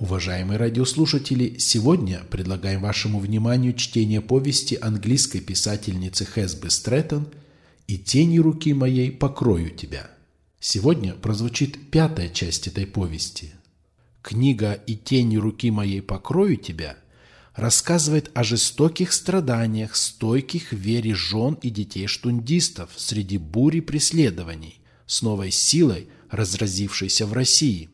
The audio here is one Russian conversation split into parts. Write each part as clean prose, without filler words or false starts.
Уважаемые радиослушатели, сегодня предлагаем вашему вниманию чтение повести английской писательницы Хесби Стрэттон «И тенью руки моей покрою тебя». Сегодня прозвучит 5-я часть этой повести. Книга «И тенью руки моей покрою тебя» рассказывает о жестоких страданиях, стойких в вере жен и детей штундистов среди бури преследований, с новой силой разразившейся в России.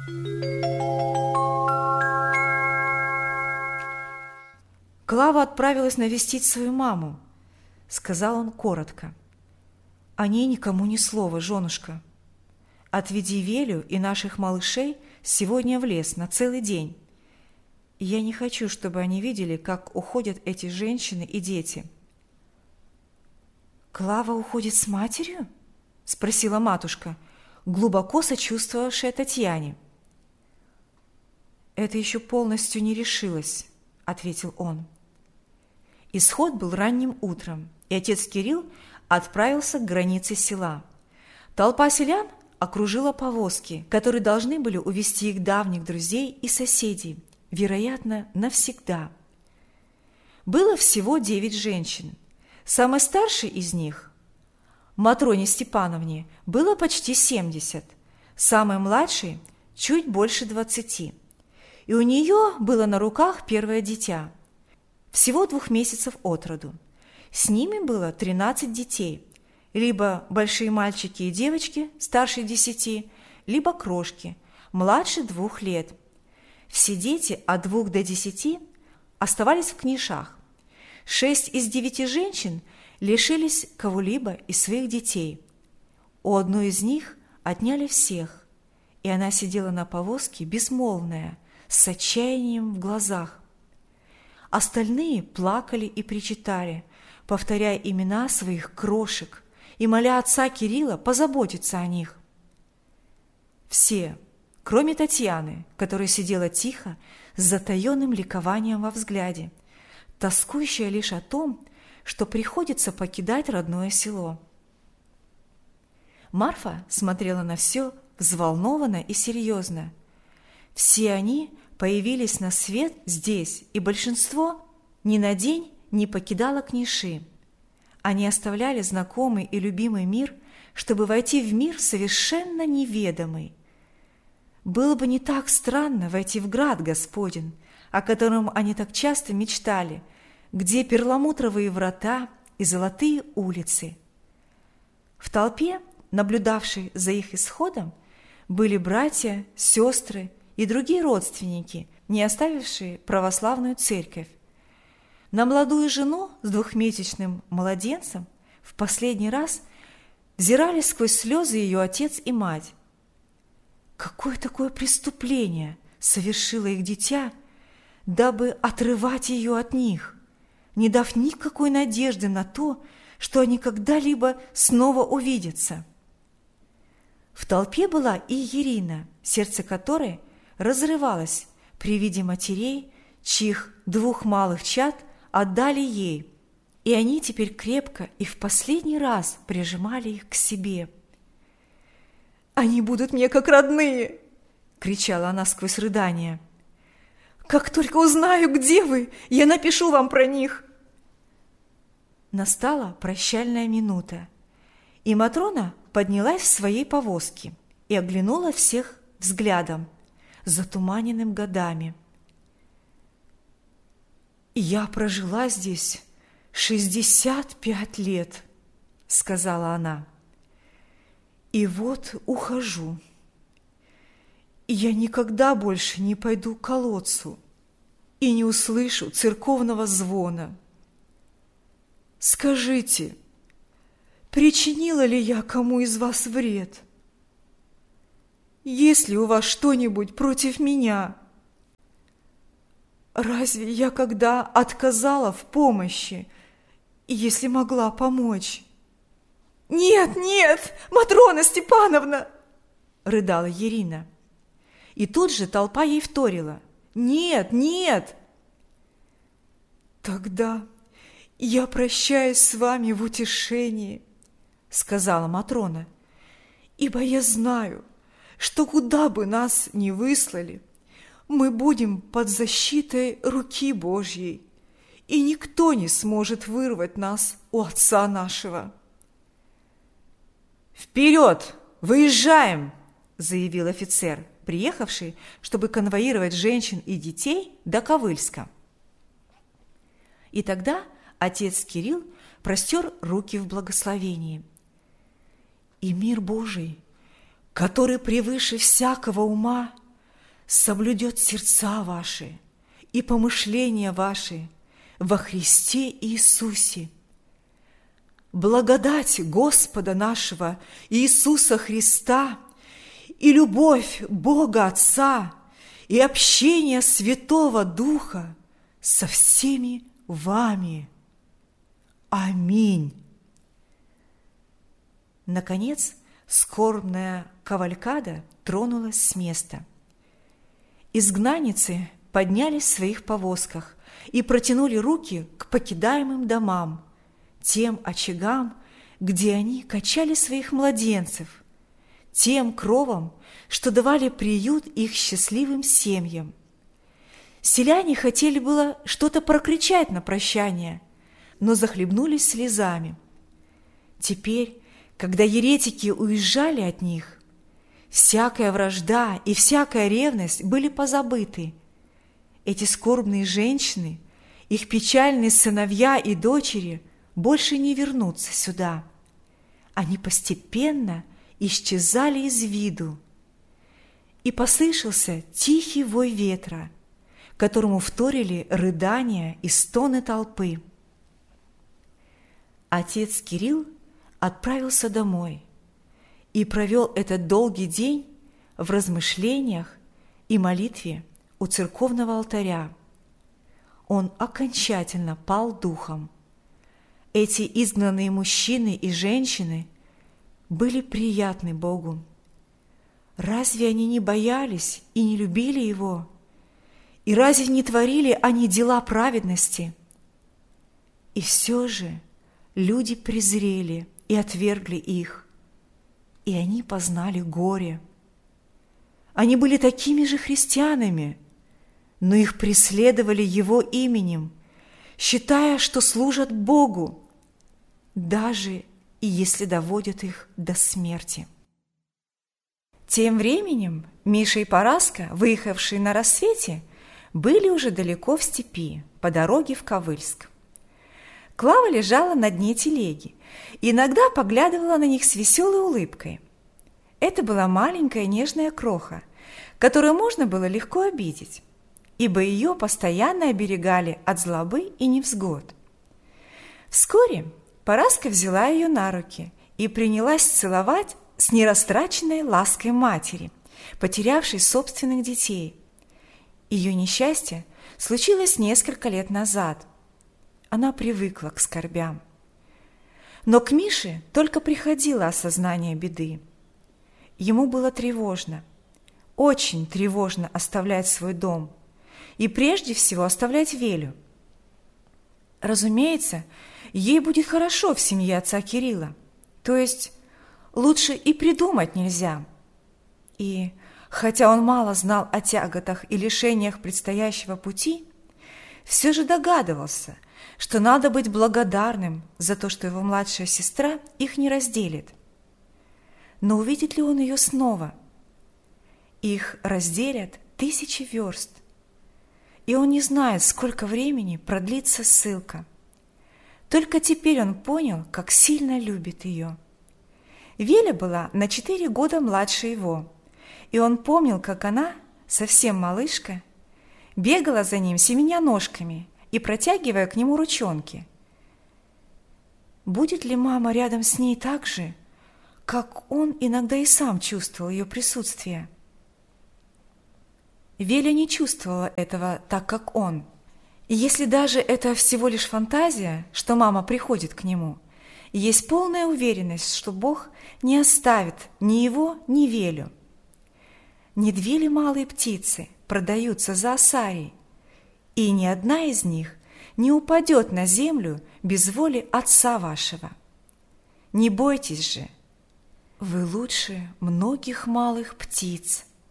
Клава отправилась навестить свою маму, — сказал он коротко. О ней никому ни слова, женушка. Отведи Велю и наших малышей сегодня в лес на целый день. Я не хочу, чтобы они видели, как уходят эти женщины и дети. Клава уходит с матерью? — спросила матушка, глубоко сочувствовавшая Татьяне. Это еще полностью не решилось, — ответил он. Исход был ранним утром, и отец Кирилл отправился к границе села. Толпа селян окружила повозки, которые должны были увезти их давних друзей и соседей, вероятно, навсегда. Было всего 9 женщин. Самой старшей из них, Матроне Степановне, было почти 70, самой младшей – чуть больше 20. И у нее было на руках первое дитя, всего 2 месяцев от роду. С ними было 13 детей, либо большие мальчики и девочки старше 10, либо крошки, младше 2 лет. Все дети от 2 до 10 оставались в книшах. 6 из 9 женщин лишились кого-либо из своих детей. У одной из них отняли всех, и она сидела на повозке безмолвная, с отчаянием в глазах. Остальные плакали и причитали, повторяя имена своих крошек и моля отца Кирилла позаботиться о них. Все, кроме Татьяны, которая сидела тихо, с затаенным ликованием во взгляде, тоскующая лишь о том, что приходится покидать родное село. Марфа смотрела на все взволнованно и серьезно. Все они появились на свет здесь, и большинство ни на день не покидало книши. Они оставляли знакомый и любимый мир, чтобы войти в мир совершенно неведомый. Было бы не так странно войти в град Господень, о котором они так часто мечтали, где перламутровые врата и золотые улицы. В толпе, наблюдавшей за их исходом, были братья, сестры и другие родственники, не оставившие православную церковь. На молодую жену с 2-месячным младенцем в последний раз взирали сквозь слезы ее отец и мать. Какое такое преступление совершило их дитя, дабы отрывать ее от них, не дав никакой надежды на то, что они когда-либо снова увидятся? В толпе была и Ирина, сердце которой разрывалось при виде матерей, чьих 2 малых чад отдали ей, и они теперь крепко и в последний раз прижимали их к себе. «Они будут мне как родные!» – кричала она сквозь рыдания. «Как только узнаю, где вы, я напишу вам про них!» Настала прощальная минута, и Матрона поднялась в своей повозке и оглянула всех взглядом, затуманенным годами. «Я прожила здесь 65 лет», — сказала она. «И вот ухожу. Я никогда больше не пойду к колодцу и не услышу церковного звона. Скажите, причинила ли я кому из вас вред? Есть ли у вас что-нибудь против меня? Разве я когда отказала в помощи, если могла помочь?» «Нет, нет, Матрона Степановна!» – рыдала Ирина. И тут же толпа ей вторила: «Нет, нет!» «Тогда я прощаюсь с вами в утешении», – сказала Матрона, «ибо я знаю, что куда бы нас ни выслали, мы будем под защитой руки Божьей, и никто не сможет вырвать нас у Отца нашего». «Вперед! Выезжаем!» – заявил офицер, приехавший, чтобы конвоировать женщин и детей до Ковыльска. И тогда отец Кирилл простер руки в благословении. «И мир Божий, который превыше всякого ума, соблюдет сердца ваши и помышления ваши во Христе Иисусе. Благодать Господа нашего Иисуса Христа и любовь Бога Отца и общение Святого Духа со всеми вами. Аминь». Наконец, скорбная кавалькада тронулась с места. Изгнанницы поднялись в своих повозках и протянули руки к покидаемым домам, тем очагам, где они качали своих младенцев, тем кровам, что давали приют их счастливым семьям. Селяне хотели было что-то прокричать на прощание, но захлебнулись слезами. Теперь, когда еретики уезжали от них, всякая вражда и всякая ревность были позабыты. Эти скорбные женщины, их печальные сыновья и дочери больше не вернутся сюда. Они постепенно исчезали из виду. И послышался тихий вой ветра, которому вторили рыдания и стоны толпы. Отец Кирилл отправился домой и провел этот долгий день в размышлениях и молитве у церковного алтаря. Он окончательно пал духом. Эти изгнанные мужчины и женщины были приятны Богу. Разве они не боялись и не любили Его? И разве не творили они дела праведности? И все же люди презрели и отвергли их, и они познали горе. Они были такими же христианами, но их преследовали Его именем, считая, что служат Богу, даже и если доводят их до смерти. Тем временем Миша и Параска, выехавшие на рассвете, были уже далеко в степи, по дороге в Ковыльск. Клава лежала на дне телеги и иногда поглядывала на них с веселой улыбкой. Это была маленькая нежная кроха, которую можно было легко обидеть, ибо ее постоянно оберегали от злобы и невзгод. Вскоре Параска взяла ее на руки и принялась целовать с нерастраченной лаской матери, потерявшей собственных детей. Ее несчастье случилось несколько лет назад. Она привыкла к скорбям. Но к Мише только приходило осознание беды. Ему было тревожно, очень тревожно оставлять свой дом и прежде всего оставлять Велю. Разумеется, ей будет хорошо в семье отца Кирилла, то есть лучше и придумать нельзя. И хотя он мало знал о тяготах и лишениях предстоящего пути, все же догадывался, что надо быть благодарным за то, что его младшая сестра их не разделит. Но увидит ли он ее снова? Их разделят 1000 верст, и он не знает, сколько времени продлится ссылка. Только теперь он понял, как сильно любит ее. Веля была на 4 года младше его, и он помнил, как она, совсем малышка, бегала за ним, семеня ножками и протягивая к нему ручонки. Будет ли мама рядом с ней так же, как он иногда и сам чувствовал ее присутствие? Веля не чувствовала этого так, как он. И если даже это всего лишь фантазия, что мама приходит к нему, есть полная уверенность, что Бог не оставит ни его, ни Велю. Не 2 ли малые птицы продаются за осарий, и ни одна из них не упадет на землю без воли Отца вашего. Не бойтесь же, вы лучше многих малых птиц.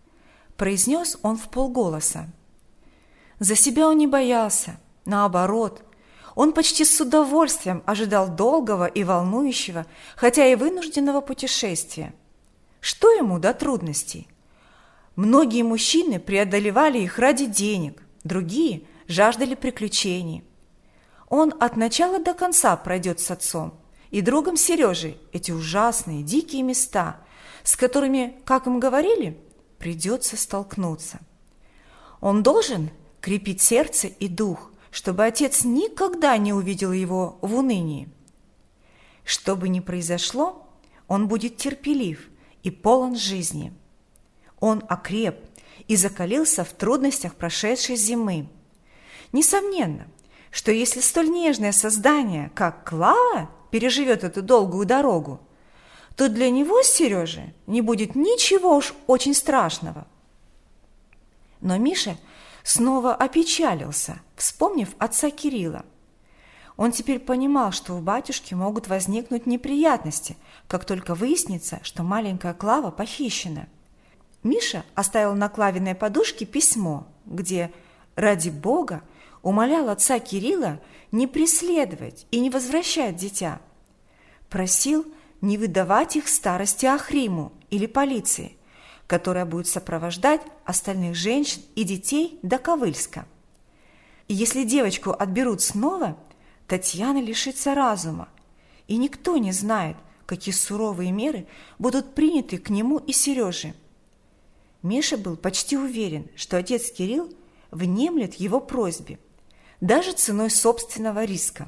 произнес он вполголоса. За себя он не боялся, наоборот, он почти с удовольствием ожидал долгого и волнующего, хотя и вынужденного путешествия. Что ему до трудностей? Многие мужчины преодолевали их ради денег, другие жаждали приключений. Он от начала до конца пройдет с отцом и другом Сережей эти ужасные, дикие места, с которыми, как им говорили, придется столкнуться. Он должен крепить сердце и дух, чтобы отец никогда не увидел его в унынии. Что бы ни произошло, он будет терпелив и полон жизни. Он окреп и закалился в трудностях прошедшей зимы. Несомненно, что если столь нежное создание, как Клава, переживет эту долгую дорогу, то для него, Сережи, не будет ничего уж очень страшного. Но Миша снова опечалился, вспомнив отца Кирилла. Он теперь понимал, что у батюшки могут возникнуть неприятности, как только выяснится, что маленькая Клава похищена. Миша оставил на Клавиной подушке письмо, где, ради Бога, умолял отца Кирилла не преследовать и не возвращать дитя. Просил не выдавать их старости Ахриму или полиции, которая будет сопровождать остальных женщин и детей до Ковыльска. И если девочку отберут снова, Татьяна лишится разума, и никто не знает, какие суровые меры будут приняты к нему и Сереже. Миша был почти уверен, что отец Кирилл внемлет его просьбе, даже ценой собственного риска.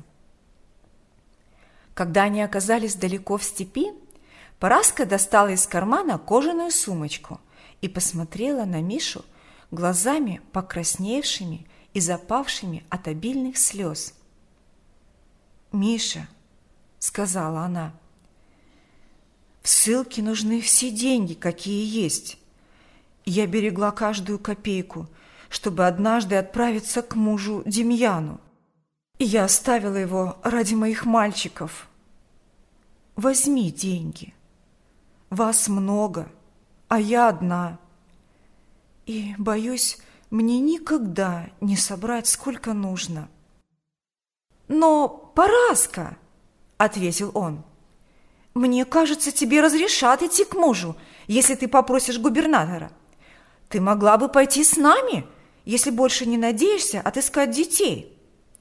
Когда они оказались далеко в степи, Параска достала из кармана кожаную сумочку и посмотрела на Мишу глазами покрасневшими и запавшими от обильных слез. «Миша», — сказала она, — «в ссылке нужны все деньги, какие есть. Я берегла каждую копейку, чтобы однажды отправиться к мужу Демьяну. И я оставила его ради моих мальчиков. Возьми деньги. Вас много, а я одна. И, боюсь, мне никогда не собрать, сколько нужно». «Но, Параска», — ответил он, — «мне кажется, тебе разрешат идти к мужу, если ты попросишь губернатора. Ты могла бы пойти с нами, если больше не надеешься отыскать детей».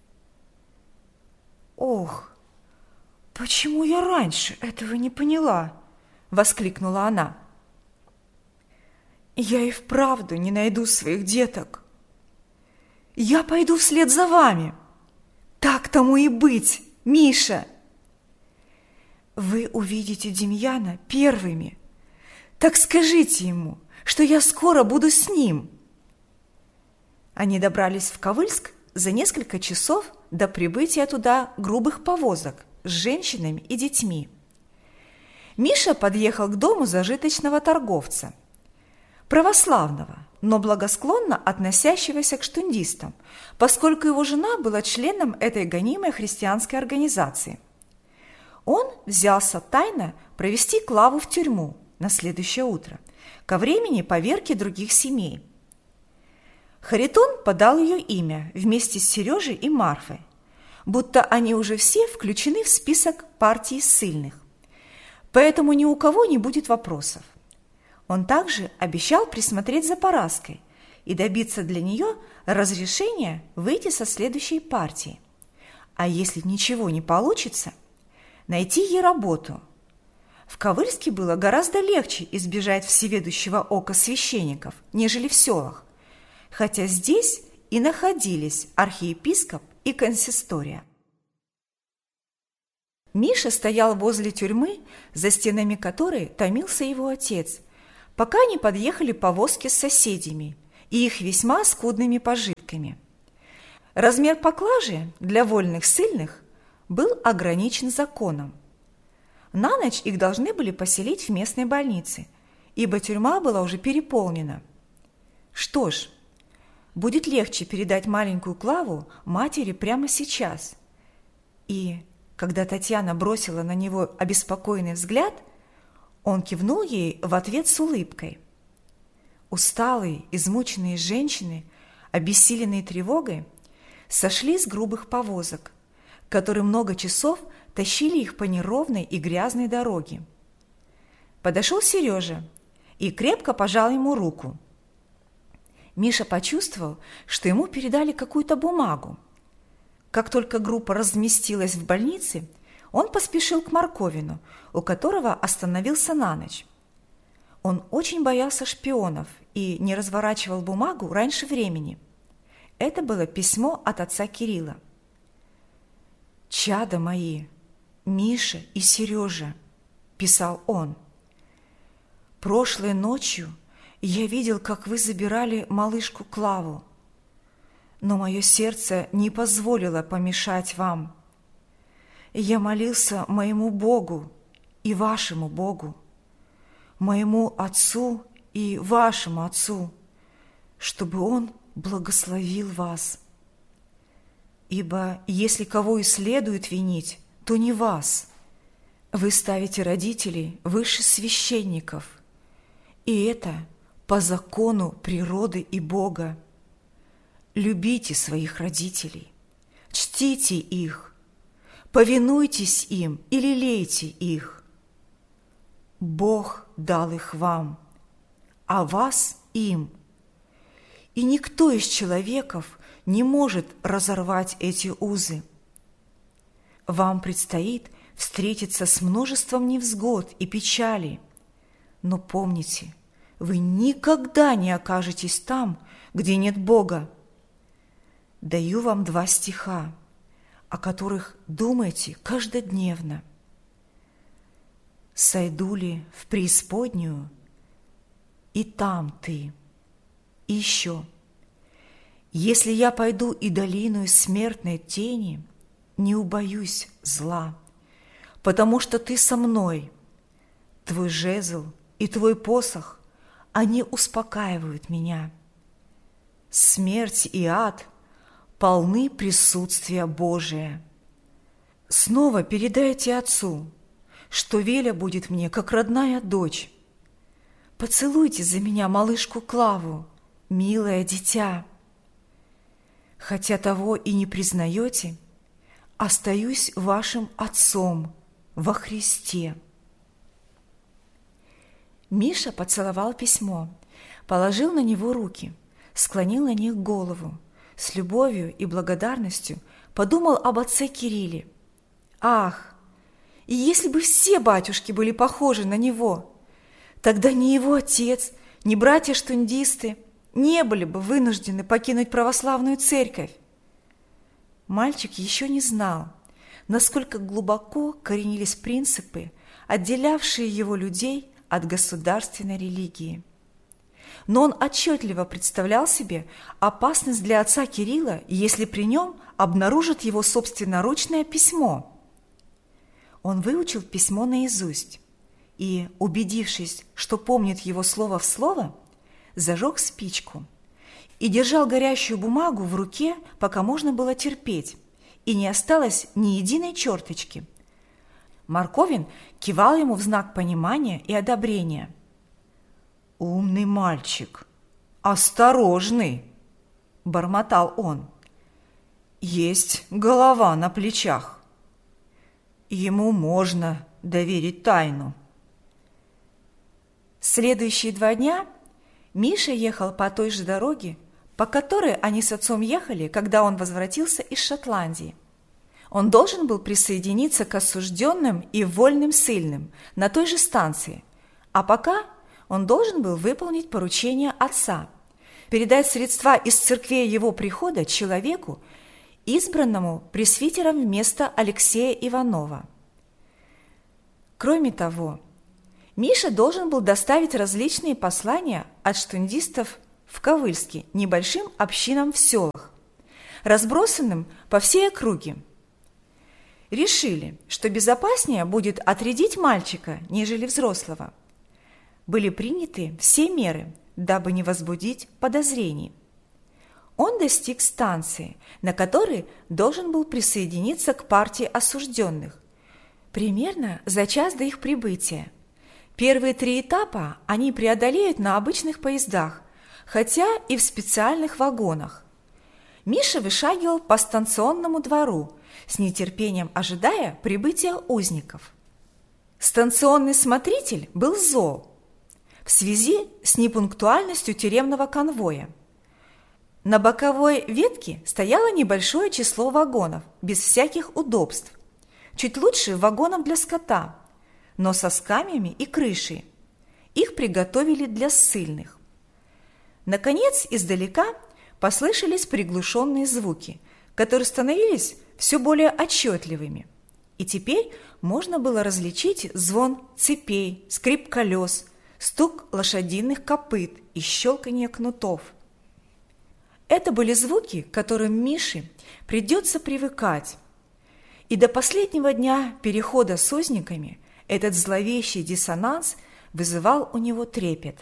«Ох, почему я раньше этого не поняла?» — воскликнула она. «Я и вправду не найду своих деток. Я пойду вслед за вами. Так тому и быть, Миша. Вы увидите Демьяна первыми. Так скажите ему, что я скоро буду с ним». Они добрались в Ковыльск за несколько часов до прибытия туда грубых повозок с женщинами и детьми. Миша подъехал к дому зажиточного торговца, православного, но благосклонно относящегося к штундистам, поскольку его жена была членом этой гонимой христианской организации. Он взялся тайно провести Клаву в тюрьму на следующее утро, ко времени поверки других семей. Харитон подал ее имя вместе с Сережей и Марфой, будто они уже все включены в список партии ссыльных, поэтому ни у кого не будет вопросов. Он также обещал присмотреть за Параской и добиться для нее разрешения выйти со следующей партии, а если ничего не получится, найти ей работу. В Ковыльске было гораздо легче избежать всеведущего ока священников, нежели в селах, хотя здесь и находились архиепископ и консистория. Миша стоял возле тюрьмы, за стенами которой томился его отец, пока не подъехали повозки с соседями и их весьма скудными пожитками. Размер поклажи для вольных ссыльных был ограничен законом. На ночь их должны были поселить в местной больнице, ибо тюрьма была уже переполнена. Что ж, будет легче передать маленькую Клаву матери прямо сейчас. И, когда Татьяна бросила на него обеспокоенный взгляд, он кивнул ей в ответ с улыбкой. усталые, измученные женщины, обессиленные тревогой, сошли с грубых повозок, которые много часов тащили их по неровной и грязной дороге. Подошел Сережа и крепко пожал ему руку. Миша почувствовал, что ему передали какую-то бумагу. Как только группа разместилась в больнице, он поспешил к Марковину, у которого остановился на ночь. Он очень боялся шпионов и не разворачивал бумагу раньше времени. Это было письмо от отца Кирилла. «Чада мои, Миша и Сережа», – писал он. «Прошлой ночью я видел, как вы забирали малышку Клаву, но мое сердце не позволило помешать вам. Я молился моему Богу и вашему Богу, моему Отцу и вашему Отцу, чтобы Он благословил вас. Ибо если кого и следует винить, то не вас. Вы ставите родителей выше священников, и это по закону природы и Бога. Любите своих родителей, чтите их, повинуйтесь им и лелейте их. Бог дал их вам, а вас им. И никто из человеков не может разорвать эти узы. Вам предстоит встретиться с множеством невзгод и печали, но помните, вы никогда не окажетесь там, где нет Бога. Даю вам 2 стиха, о которых думайте каждодневно. «Сойду ли в преисподнюю, и там ты». И еще: «Если я пойду и долиною смертной тени, не убоюсь зла, потому что ты со мной. Твой жезл и твой посох, они успокаивают меня. Смерть и ад полны присутствия Божия. Снова передайте отцу, что Веля будет мне как родная дочь. Поцелуйте за меня малышку Клаву, милое дитя. Хотя того и не признаете, остаюсь вашим отцом во Христе». Миша поцеловал письмо, положил на него руки, склонил на них голову, с любовью и благодарностью подумал об отце Кирилле. Ах, и если бы все батюшки были похожи на него, тогда ни его отец, ни братья-штундисты не были бы вынуждены покинуть православную церковь. Мальчик еще не знал, насколько глубоко коренились принципы, отделявшие его людей от государственной религии. Но он отчетливо представлял себе опасность для отца Кирилла, если при нем обнаружат его собственноручное письмо. Он выучил письмо наизусть и, убедившись, что помнит его слово в слово, зажег спичку и держал горящую бумагу в руке, пока можно было терпеть, и не осталось ни единой черточки. Марковин кивал ему в знак понимания и одобрения. «Умный мальчик, осторожный!» – бормотал он. «Есть голова на плечах. Ему можно доверить тайну». Следующие 2 дня Миша ехал по той же дороге, по которой они с отцом ехали, когда он возвратился из Шотландии. Он должен был присоединиться к осужденным и вольным ссыльным на той же станции, а пока он должен был выполнить поручение отца, передать средства из церквей его прихода человеку, избранному пресвитером вместо Алексея Иванова. Кроме того, Миша должен был доставить различные послания от штундистов в Ковыльске небольшим общинам в селах, разбросанным по всей округе. Решили, что безопаснее будет отрядить мальчика, нежели взрослого. Были приняты все меры, дабы не возбудить подозрений. Он достиг станции, на которой должен был присоединиться к партии осужденных, примерно за час до их прибытия. Первые 3 этапа они преодолеют на обычных поездах, хотя и в специальных вагонах. Миша вышагивал по станционному двору, с нетерпением ожидая прибытия узников. Станционный смотритель был зол в связи с непунктуальностью тюремного конвоя. На боковой ветке стояло небольшое число вагонов, без всяких удобств. Чуть лучше вагонов для скота, но со скамьями и крышей. Их приготовили для ссыльных. Наконец, издалека послышались приглушенные звуки, которые становились все более отчетливыми. И теперь можно было различить звон цепей, скрип колес, стук лошадиных копыт и щелканье кнутов. Это были звуки, к которым Мише придется привыкать. И до последнего дня перехода с узниками этот зловещий диссонанс вызывал у него трепет.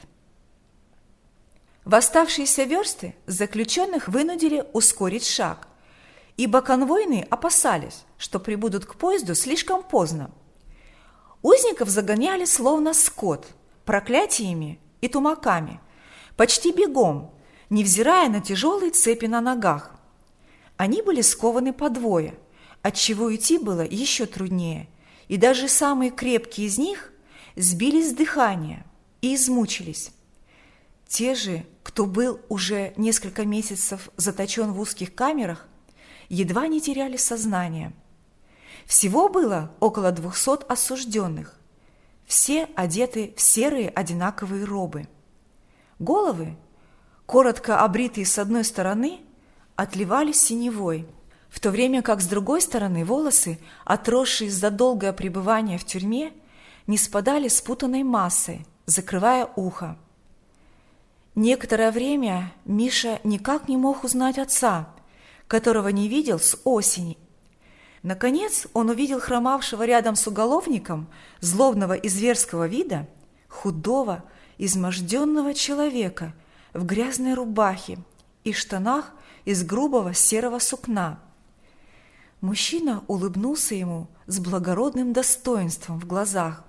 В оставшиеся версты заключенных вынудили ускорить шаг, ибо конвойные опасались, что прибудут к поезду слишком поздно. Узников загоняли словно скот, проклятиями и тумаками, почти бегом, невзирая на тяжелые цепи на ногах. Они были скованы по двое, отчего идти было еще труднее, и даже самые крепкие из них сбились с дыхания и измучились. Те же, кто был уже несколько месяцев заточен в узких камерах, едва не теряли сознание. Всего было около 200 осужденных, все одеты в серые одинаковые робы. Головы, коротко обритые с одной стороны, отливали синевой, в то время как с другой стороны волосы, отросшие за долгое пребывание в тюрьме, не спадали спутанной массой, закрывая ухо. Некоторое время Миша никак не мог узнать отца, которого не видел с осени. Наконец он увидел хромавшего рядом с уголовником злобного и зверского вида, худого, изможденного человека в грязной рубахе и штанах из грубого серого сукна. Мужчина улыбнулся ему с благородным достоинством в глазах.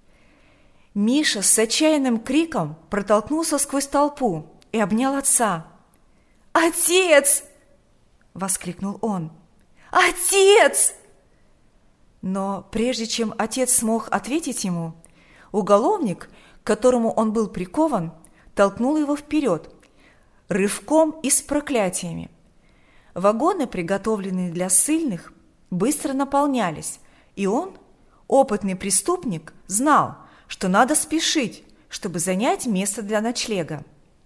Миша с отчаянным криком протолкнулся сквозь толпу и обнял отца. «Отец!» – воскликнул он. «Отец!» Но прежде чем отец смог ответить ему, уголовник, к которому он был прикован, толкнул его вперед, рывком и с проклятиями. Вагоны, приготовленные для ссыльных, быстро наполнялись, и он, опытный преступник, знал, что надо спешить, чтобы занять место для ночлега.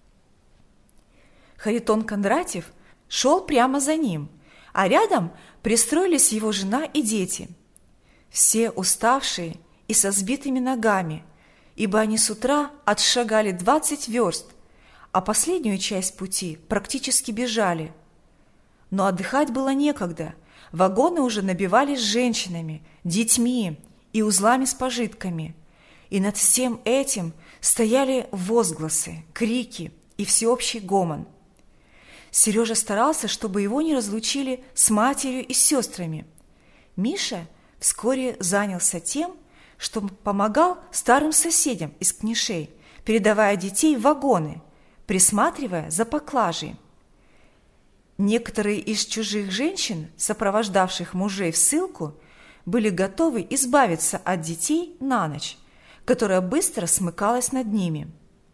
Харитон Кондратьев шел прямо за ним, а рядом пристроились его жена и дети. Все уставшие и со сбитыми ногами, ибо они с утра отшагали 20 верст, а последнюю часть пути практически бежали. Но отдыхать было некогда, вагоны уже набивались женщинами, детьми и узлами с пожитками. И над всем этим стояли возгласы, крики и всеобщий гомон. Сережа старался, чтобы его не разлучили с матерью и сестрами. Миша вскоре занялся тем, что помогал старым соседям из Книшей, передавая детей в вагоны, присматривая за поклажей. Некоторые из чужих женщин, сопровождавших мужей в ссылку, были готовы избавиться от детей на ночь, которая быстро смыкалась над ними.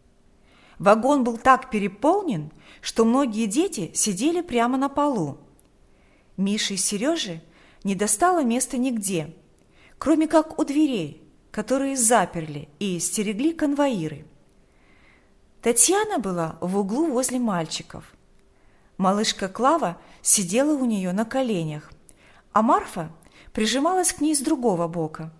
Вагон был так переполнен, что многие дети сидели прямо на полу. Мише и Сереже не достало места нигде, кроме как у дверей, которые заперли и стерегли конвоиры. Татьяна была в углу возле мальчиков. Малышка Клава сидела у нее на коленях, а Марфа прижималась к ней с другого бока.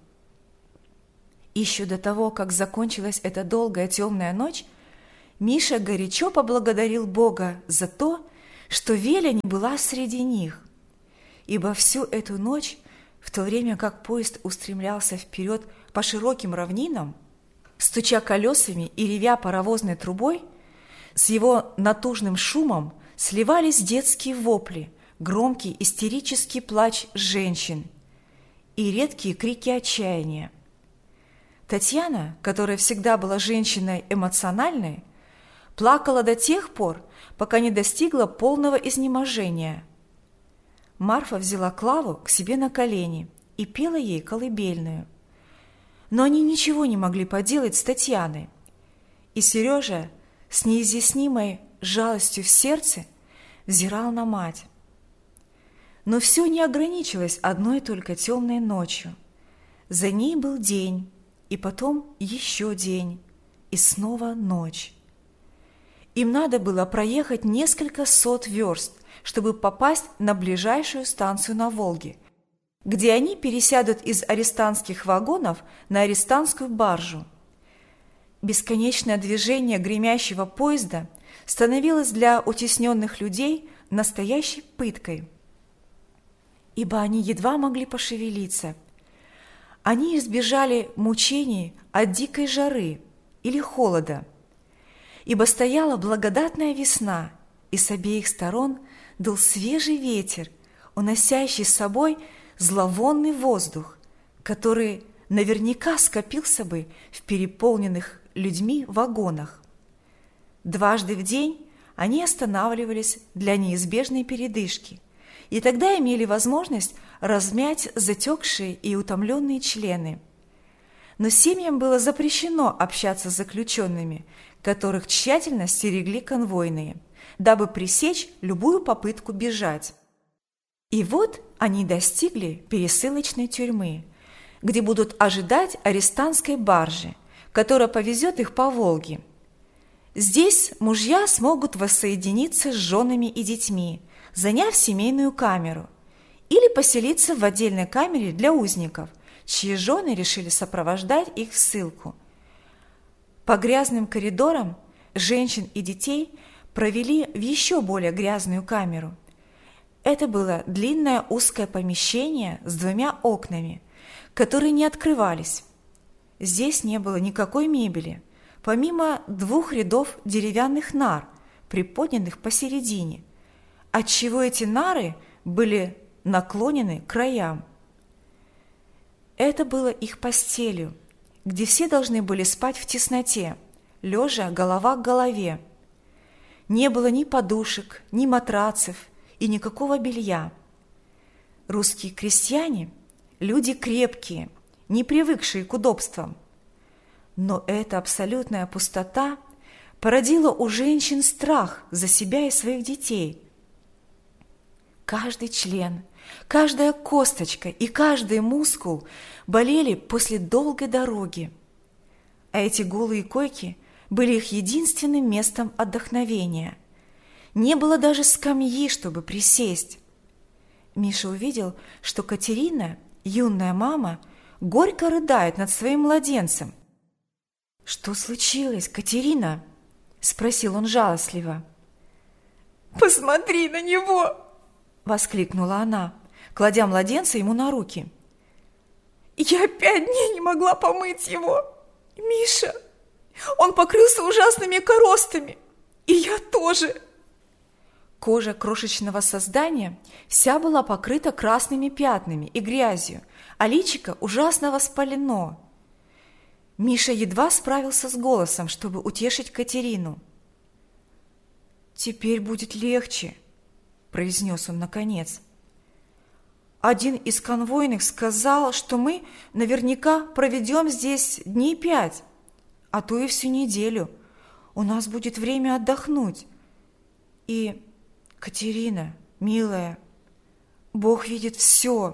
Еще до того, как закончилась эта долгая темная ночь, Миша горячо поблагодарил Бога за то, что Веля не была среди них, ибо всю эту ночь, в то время как поезд устремлялся вперед по широким равнинам, стуча колесами и ревя паровозной трубой, с его натужным шумом сливались детские вопли, громкий истерический плач женщин и редкие крики отчаяния. Татьяна, которая всегда была женщиной эмоциональной, плакала до тех пор, пока не достигла полного изнеможения. Марфа взяла Клаву к себе на колени и пела ей колыбельную. Но они ничего не могли поделать с Татьяной, и Сережа с неизъяснимой жалостью в сердце взирал на мать. Но все не ограничилось одной только темной ночью. За ней был день, и потом еще день, и снова ночь. Им надо было проехать несколько сот верст, чтобы попасть на ближайшую станцию на Волге, где они пересядут из арестантских вагонов на арестантскую баржу. Бесконечное движение гремящего поезда становилось для утесненных людей настоящей пыткой, ибо они едва могли пошевелиться. Они избежали мучений от дикой жары или холода, ибо стояла благодатная весна, и с обеих сторон дул свежий ветер, уносящий с собой зловонный воздух, который наверняка скопился бы в переполненных людьми вагонах. Дважды в день они останавливались для неизбежной передышки, и тогда имели возможность размять затекшие и утомленные члены. Но семьям было запрещено общаться с заключенными, которых тщательно стерегли конвойные, дабы пресечь любую попытку бежать. И вот они достигли пересылочной тюрьмы, где будут ожидать арестантской баржи, которая повезет их по Волге. Здесь мужья смогут воссоединиться с женами и детьми, заняв семейную камеру, или поселиться в отдельной камере для узников, чьи жены решили сопровождать их в ссылку. По грязным коридорам женщин и детей провели в еще более грязную камеру. Это было длинное узкое помещение с двумя окнами, которые не открывались. Здесь не было никакой мебели, помимо 2 рядов деревянных нар, приподнятых посередине, отчего эти нары были наклонены к краям. Это было их постелью, где все должны были спать в тесноте, лежа голова к голове. Не было ни подушек, ни матрацев и никакого белья. Русские крестьяне – люди крепкие, не привыкшие к удобствам. Но эта абсолютная пустота породила у женщин страх за себя и своих детей. Каждый член, каждая косточка и каждый мускул болели после долгой дороги. А эти голые койки были их единственным местом отдохновения. Не было даже скамьи, чтобы присесть. Миша увидел, что Катерина, юная мама, горько рыдает над своим младенцем. «Что случилось, Катерина?» – спросил он жалостливо. «Посмотри на него!» – воскликнула она, кладя младенца ему на руки. «Я 5 дней не могла помыть его! Миша, он покрылся ужасными коростами, и я тоже!» Кожа крошечного создания вся была покрыта красными пятнами и грязью, а личико ужасно воспалено. Миша едва справился с голосом, чтобы утешить Катерину. «Теперь будет легче», – произнес он наконец. «Один из конвойных сказал, что мы наверняка проведем здесь дней 5, а то и всю неделю. У нас будет время отдохнуть. И, Катерина, милая, Бог видит все».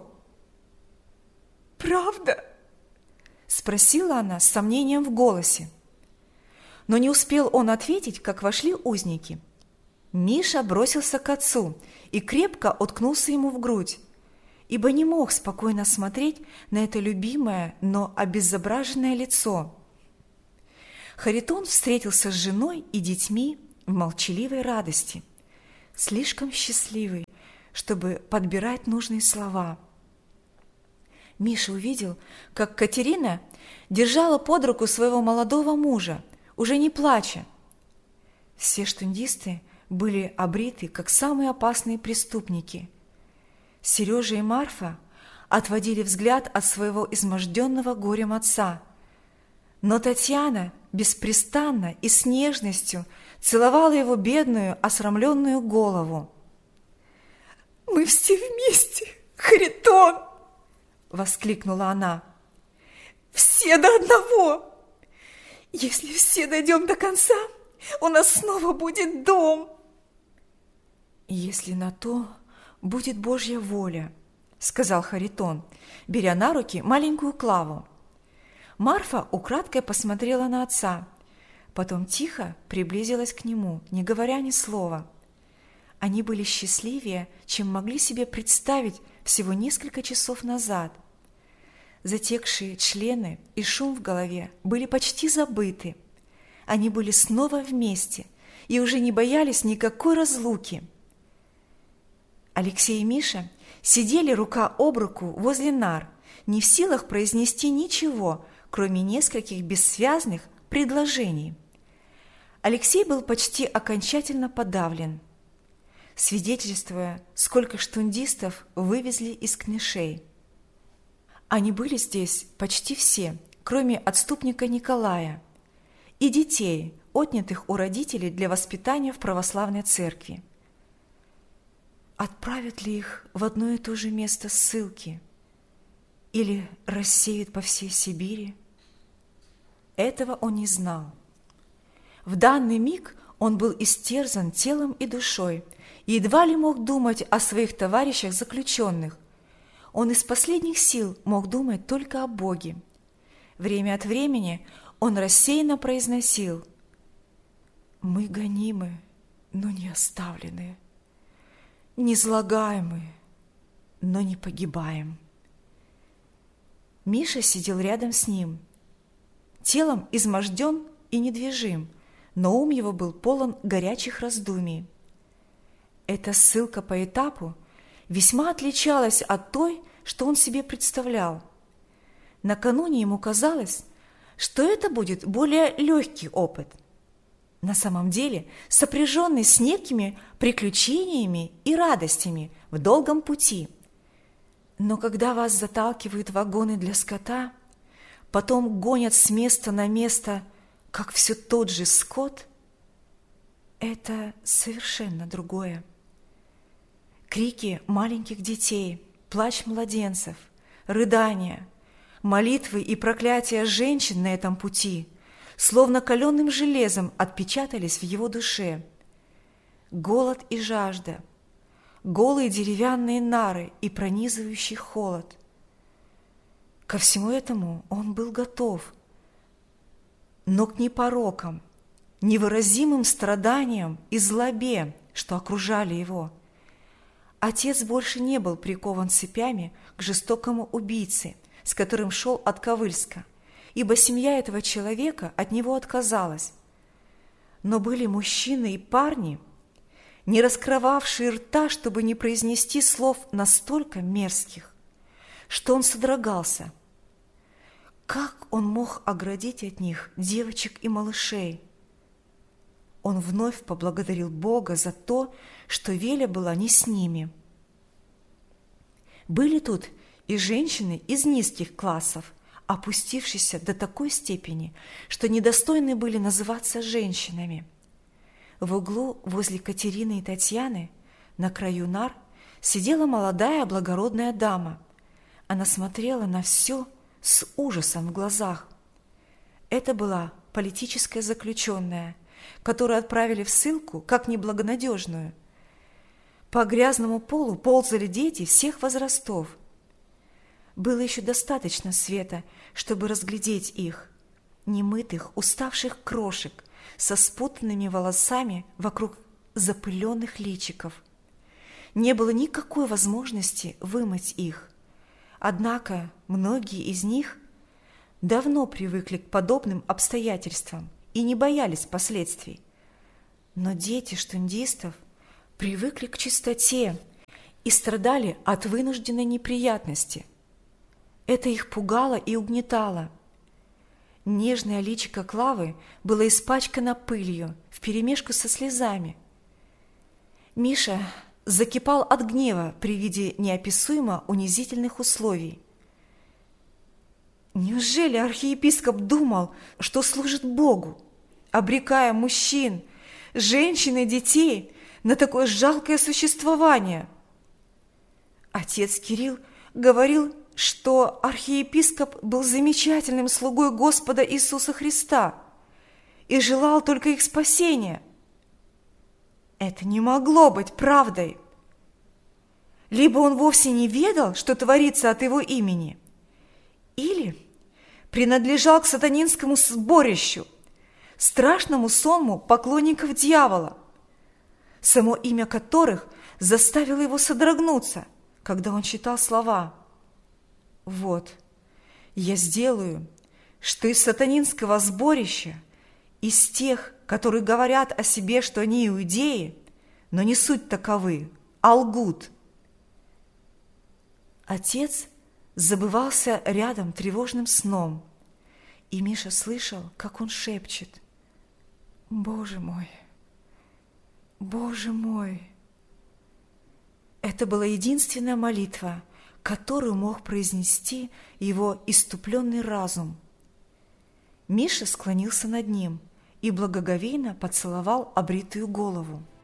«Правда?» – спросила она с сомнением в голосе. Но не успел он ответить, как вошли узники. Миша бросился к отцу и крепко уткнулся ему в грудь, ибо не мог спокойно смотреть на это любимое, но обезображенное лицо. Харитон встретился с женой и детьми в молчаливой радости, слишком счастливый, чтобы подбирать нужные слова. Миша увидел, как Катерина держала под руку своего молодого мужа, уже не плача. Все штундисты были обриты, как самые опасные преступники. Сережа и Марфа отводили взгляд от своего изможденного горем отца. Но Татьяна беспрестанно и с нежностью целовала его бедную, осрамленную голову. «Мы все вместе, Харитон!» – воскликнула она. «Все до одного! Если все дойдем до конца, у нас снова будет дом!» «Если на то будет Божья воля», – сказал Харитон, беря на руки маленькую Клаву. Марфа украдкой посмотрела на отца, потом тихо приблизилась к нему, не говоря ни слова. Они были счастливее, чем могли себе представить всего несколько часов назад. Затекшие члены и шум в голове были почти забыты. Они были снова вместе и уже не боялись никакой разлуки. Алексей и Миша сидели рука об руку возле нар, не в силах произнести ничего, кроме нескольких бессвязных предложений. Алексей был почти окончательно подавлен, свидетельствуя, сколько штундистов вывезли из Кнышей. Они были здесь почти все, кроме отступника Николая и детей, отнятых у родителей для воспитания в православной церкви. Отправят ли их в одно и то же место ссылки или рассеют по всей Сибири? Этого он не знал. В данный миг он был истерзан телом и душой и едва ли мог думать о своих товарищах-заключенных. Он из последних сил мог думать только о Боге. Время от времени он рассеянно произносил: «Мы гонимы, но не оставлены, низлагаемы, но не погибаем». Миша сидел рядом с ним, телом изможден и недвижим, но ум его был полон горячих раздумий. Эта ссылка по этапу весьма отличалась от той, что он себе представлял. Накануне ему казалось, что это будет более легкий опыт, на самом деле сопряженный с некими приключениями и радостями в долгом пути. Но когда вас заталкивают в вагоны для скота, потом гонят с места на место, как все тот же скот, это совершенно другое. Крики маленьких детей, плач младенцев, рыдания, молитвы и проклятия женщин на этом пути словно каленым железом отпечатались в его душе. Голод и жажда, голые деревянные нары и пронизывающий холод. Ко всему этому он был готов, но к непорокам, невыразимым страданиям и злобе, что окружали его. Отец больше не был прикован цепями к жестокому убийце, с которым шел от Ковыльска, ибо семья этого человека от него отказалась. Но были мужчины и парни, не раскрывавшие рта, чтобы не произнести слов настолько мерзких, что он содрогался. Как он мог оградить от них девочек и малышей? Он вновь поблагодарил Бога за то, что Веля была не с ними. Были тут и женщины из низких классов, опустившиеся до такой степени, что недостойны были называться женщинами. В углу возле Катерины и Татьяны, на краю нар, сидела молодая благородная дама. Она смотрела на все с ужасом в глазах. Это была политическая заключенная, которую отправили в ссылку как неблагонадежную. По грязному полу ползали дети всех возрастов. Было еще достаточно света, чтобы разглядеть их, немытых, уставших крошек, со спутанными волосами вокруг запыленных личиков. Не было никакой возможности вымыть их. Однако многие из них давно привыкли к подобным обстоятельствам и не боялись последствий. Но дети штундистов привыкли к чистоте и страдали от вынужденной неприятности. Это их пугало и угнетало. Нежное личико Клавы было испачкано пылью вперемешку со слезами. Миша закипал от гнева при виде неописуемо унизительных условий. Неужели архиепископ думал, что служит Богу, обрекая мужчин, женщин и детей на такое жалкое существование? Отец Кирилл говорил, что архиепископ был замечательным слугой Господа Иисуса Христа и желал только их спасения. Это не могло быть правдой. Либо он вовсе не ведал, что творится от его имени, или принадлежал к сатанинскому сборищу, страшному сонму поклонников дьявола, само имя которых заставило его содрогнуться, когда он читал слова: «Вот, я сделаю, что из сатанинского сборища, из тех, которые говорят о себе, что они иудеи, но не суть таковы, а лгут». Отец забывался рядом тревожным сном, и Миша слышал, как он шепчет: «Боже мой, Боже мой». Это была единственная молитва, которую мог произнести его исступленный разум. Миша склонился над ним и благоговейно поцеловал обритую голову.